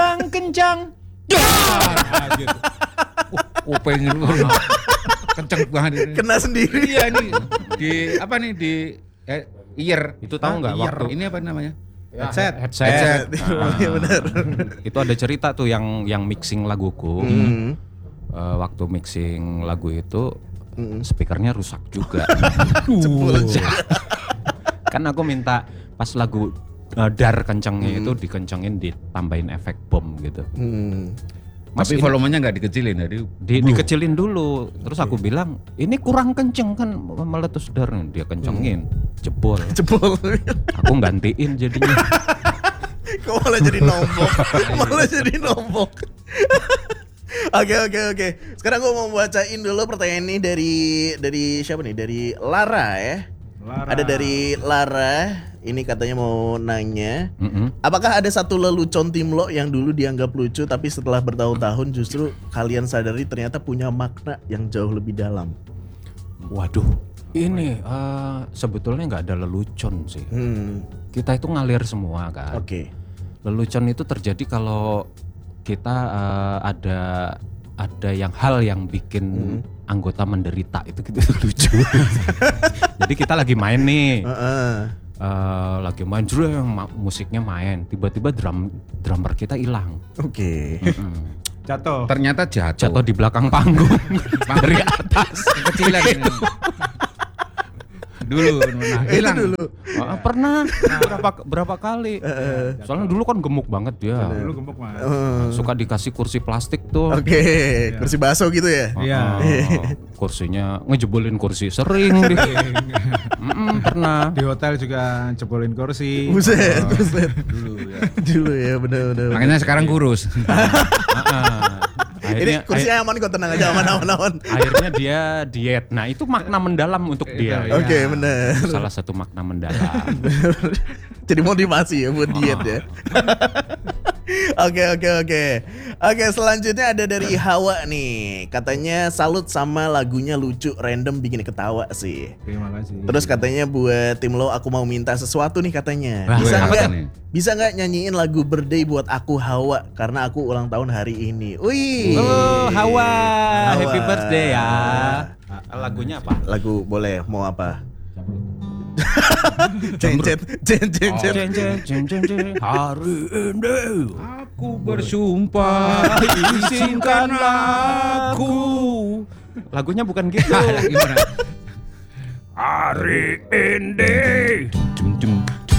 kencang. Gitu. Pengen kenceng banget. Kena sendiri. Iya ini di apa nih di ear. Itu tahu nggak waktu Ini apa namanya? headset. Iya benar. Itu ada cerita tuh yang mixing laguku. Waktu mixing lagu itu speakernya rusak juga. Kan aku minta pas lagu dar kencengnya itu dikencengin, ditambahin efek bom gitu. Tapi volumenya nggak dikecilin dari dikecilin dulu. Terus aku bilang ini kurang kenceng kan, meletus dar. Dia kencengin, jebol. Aku gantiin jadinya. Kok malah jadi nombok. Oke. Sekarang gue mau bacain dulu pertanyaan ini dari siapa nih? Dari Lara ya. Ada dari Lara. Ini katanya mau nanya, apakah ada satu lelucon Timlo yang dulu dianggap lucu tapi setelah bertahun-tahun justru kalian sadari ternyata punya makna yang jauh lebih dalam? Waduh, ini sebetulnya nggak ada lelucon sih. Kita itu ngalir semua kan. Oke. Lelucon itu terjadi kalau kita ada hal yang bikin anggota menderita, itu gitu lucu. Jadi kita lagi main nih. Lagi main musiknya main, tiba-tiba drummer kita hilang. Oke. Jatuh. Ternyata jatuh di belakang panggung dari atas. Kecilan dulu hilang dulu. Pernah berapa kali. Soalnya dulu kan gemuk banget dia. Dulu gemuk mah. Suka dikasih kursi plastik tuh. Oke, kursi baso gitu ya. Iya. Kursinya ngejebolin kursi sering. Pernah. Di hotel juga jebolin kursi. Buset. Dulu Dulu ya. ya, benar. Makanya sekarang kurus. Ini kursinya aman kok, tenang aja, aman. Akhirnya dia diet. Nah, itu makna mendalam untuk dia. Oke, benar. Salah satu makna mendalam. Jadi motivasi ya buat diet ya. Oke, selanjutnya ada dari Hawa nih. Katanya salut sama lagunya lucu, random, bikin ketawa sih. Terima kasih. Terus katanya buat tim lo, aku mau minta sesuatu nih katanya. Bisa nggak nyanyiin lagu birthday buat aku Hawa, karena aku ulang tahun hari ini. Wih. Oh, Hawa, happy birthday ya. Lagunya apa? Lagu boleh, mau apa? Hari ini Aku bersumpah, izinkan aku. Lagunya bukan gitu. Gimana? Hari ini